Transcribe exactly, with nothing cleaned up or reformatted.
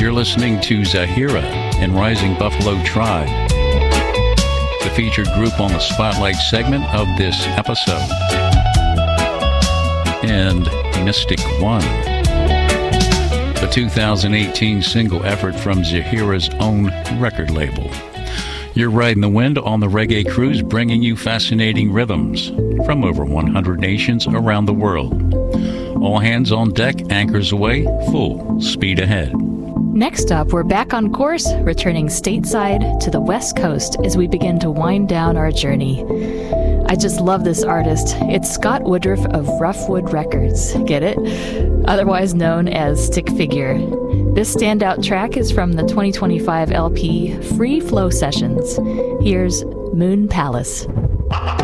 You're listening to Zahira and Rising Buffalo Tribe, the featured group on the Spotlight segment of this episode. And Mystic One, the two thousand eighteen single effort from Zahira's own record label. You're riding the wind on the Reggae Cruise, bringing you fascinating rhythms from over one hundred nations around the world. All hands on deck, anchors away, full speed ahead. Next up, we're back on course, returning stateside to the West Coast as we begin to wind down our journey. I just love this artist. It's Scott Woodruff of Roughwood Records. Get it? Otherwise known as Stick Figure. This standout track is from the twenty twenty-five L P Free Flow Sessions. Here's Moon Palace.